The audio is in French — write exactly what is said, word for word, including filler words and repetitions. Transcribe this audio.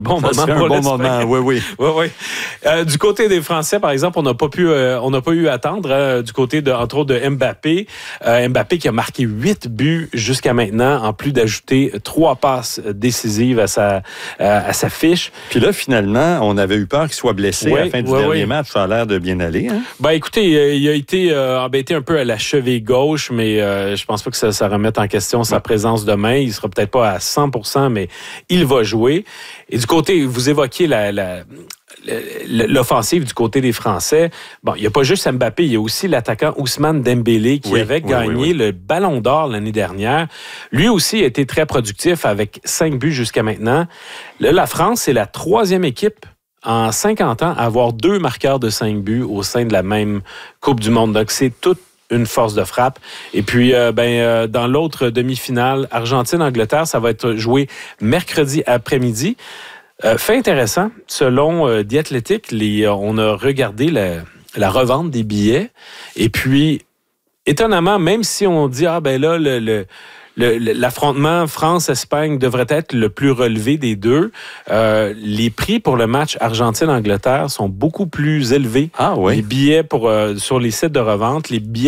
Bon ça moment serait pour un bon l'Espagne. moment, oui, oui. Oui, oui. Euh, du côté des Français, par exemple, on n'a pas pu, euh, on n'a pas eu à attendre. Euh, du côté de, entre autres, de Mbappé, euh, Mbappé qui a marqué huit buts jusqu'à maintenant, en plus d'ajouter trois passes décisives à sa, euh, à sa fiche. Puis là, finalement, on avait eu peur qu'il soit blessé oui, à la fin du oui, dernier oui. match. Ça a l'air de bien aller. Hein? Ben écoutez, euh, il a été euh, embêté un peu à la cheville gauche, mais euh, je pense pas que ça, ça remette en question sa présence demain. Il sera peut-être pas à cent pour cent, mais il va jouer. Et du côté, vous évoquiez la, la, l'offensive du côté des Français. Bon, il n'y a pas juste Mbappé, il y a aussi l'attaquant Ousmane Dembélé qui oui, avait oui, gagné oui, oui. le Ballon d'Or l'année dernière. Lui aussi a été très productif avec cinq buts jusqu'à maintenant. Là, la France, c'est la troisième équipe en cinquante ans à avoir deux marqueurs de cinq buts au sein de la même Coupe du Monde. Donc, c'est toute une force de frappe. Et puis, euh, ben, euh, dans l'autre demi-finale, Argentine-Angleterre, ça va être joué mercredi après-midi. Euh, fait intéressant, selon euh, The Athletic, les, euh, on a regardé la, la revente des billets. Et puis, étonnamment, même si on dit, ah ben là, le... le Le, l'affrontement France-Espagne devrait être le plus relevé des deux. Euh, les prix pour le match Argentine-Angleterre sont beaucoup plus élevés. Ah oui? Les billets pour, euh, sur les sites de revente, les billets